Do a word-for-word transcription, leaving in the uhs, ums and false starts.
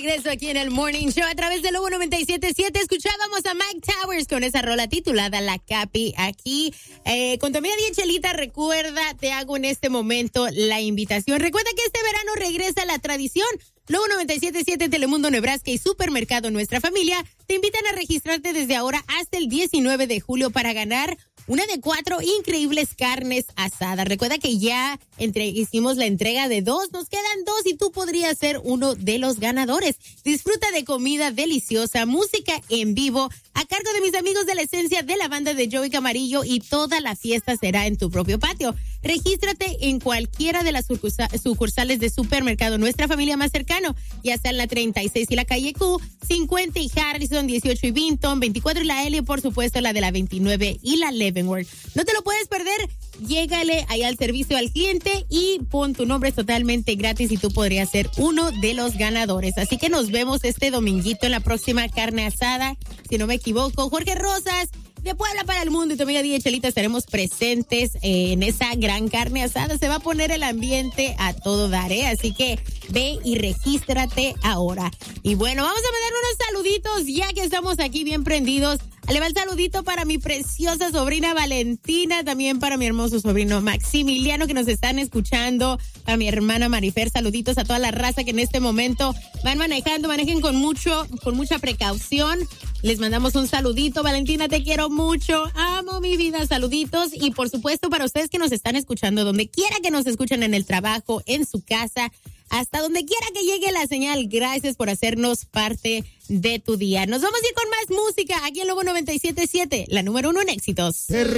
regreso aquí en el Morning Show a través de Lobo noventa y siete punto siete. Escuchábamos a Mike Towers con esa rola titulada La Capi. Aquí eh, con tu amiga Die Chelita, recuerda, te hago en este momento la invitación. Recuerda que este verano regresa la tradición. Lobo noventa y siete punto siete, Telemundo, Nebraska y Supermercado Nuestra Familia te invitan a registrarte desde ahora hasta el diecinueve de julio para ganar una de cuatro increíbles carnes asadas. Recuerda que ya entre, hicimos la entrega de dos, nos quedan dos y tú podrías ser uno de los ganadores. Disfruta de comida deliciosa, música en vivo a cargo de mis amigos de la esencia de la banda de Joey Camarillo y toda la fiesta será en tu propio patio. Regístrate en cualquiera de las sucursales de Supermercado Nuestra Familia más cercano, ya sea en la treinta y seis y la calle Q, cincuenta y Harrison, dieciocho y Vinton, veinticuatro y la L y por supuesto la de la veintinueve y la Leavenworth. No te lo puedes perder, llégale ahí al servicio al cliente y pon tu nombre, es totalmente gratis y tú podrías ser uno de los ganadores. Así que nos vemos este dominguito en la próxima carne asada, si no me equivoco. Jorge Rosas, de Puebla para el Mundo y tu amiga Die Chelita estaremos presentes eh, en esa gran carne asada. Se va a poner el ambiente a todo dar, ¿eh? Así que ve y regístrate ahora. Y bueno, vamos a mandar unos saluditos ya que estamos aquí bien prendidos. Le va el saludito para mi preciosa sobrina Valentina, también para mi hermoso sobrino Maximiliano que nos están escuchando, para mi hermana Marifer, saluditos a toda la raza que en este momento van manejando, manejen con mucho, con mucha precaución. Les mandamos un saludito, Valentina, te quiero mucho, amo mi vida, saluditos y por supuesto para ustedes que nos están escuchando, donde quiera que nos escuchen, en el trabajo, en su casa, hasta donde quiera que llegue la señal, gracias por hacernos parte de tu día. Nos vamos a ir con más música aquí en Lobo noventa y siete punto siete, la número uno en éxitos.